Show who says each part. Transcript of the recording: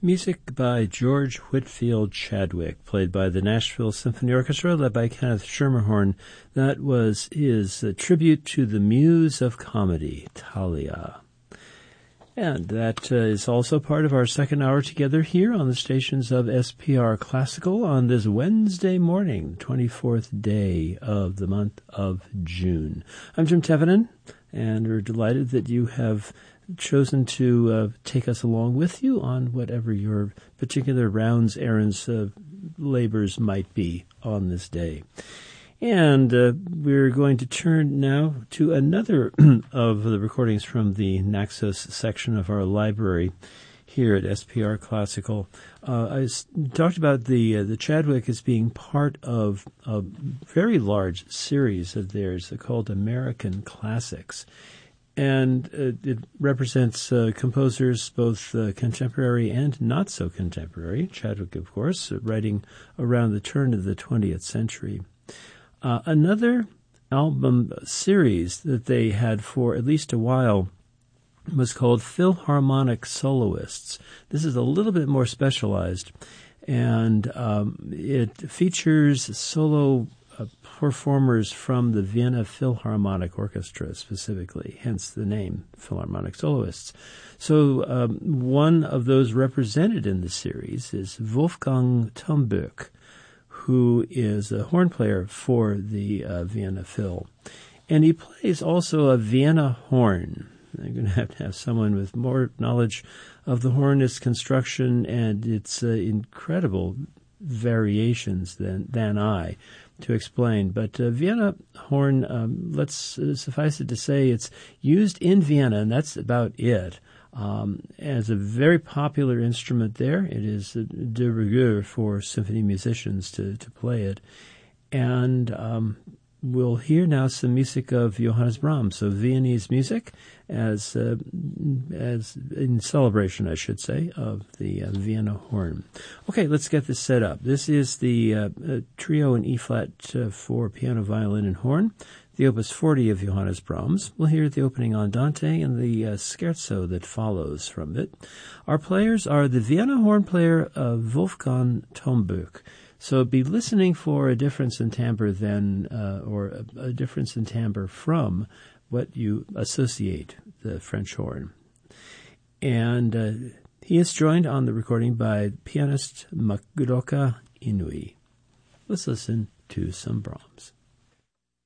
Speaker 1: Music by George Whitfield Chadwick, played by the Nashville Symphony Orchestra, led by Kenneth Schermerhorn. That was his tribute to the muse of comedy, Thalia. And that is also part of our second hour together here on the stations of SPR Classical on this Wednesday morning, 24th day of the month of June. I'm Jim Tevenin, and we're delighted that you have chosen to take us along with you on whatever your particular rounds, errands, labors might be on this day. And we're going to turn now to another of the recordings from the Naxos section of our library here at SPR Classical. I talked about the Chadwick as being part of a very large series of theirs called American Classics. And it represents composers both contemporary and not so contemporary. Chadwick, of course, writing around the turn of the 20th century. Another album series that they had for at least a while was called Philharmonic Soloists. This is a little bit more specialized, and it features solo performers from the Vienna Philharmonic Orchestra specifically, hence the name Philharmonic Soloists. So one of those represented in the series is Wolfgang Tombuch, who is a horn player for the Vienna Phil. And he plays also a Vienna horn. They're going to have someone with more knowledge of the horn, its construction, and its incredible variations than I to explain. But Vienna horn, let's suffice it to say, it's used in Vienna, and that's about it. As a very popular instrument there, it is de rigueur for symphony musicians to play it. And we'll hear now some music of Johannes Brahms, so Viennese music, as in celebration, I should say, of the Vienna horn. Okay, let's get this set up. This is the trio in E-flat for piano, violin, and horn, the Opus 40 of Johannes Brahms. We'll hear the opening Andante and the scherzo that follows from it. Our players are the Vienna horn player Wolfgang Tombuch. So be listening for a difference in timbre or a difference in timbre from what you associate the French horn. And he is joined on the recording by pianist Makoto Inui. Let's listen to some Brahms.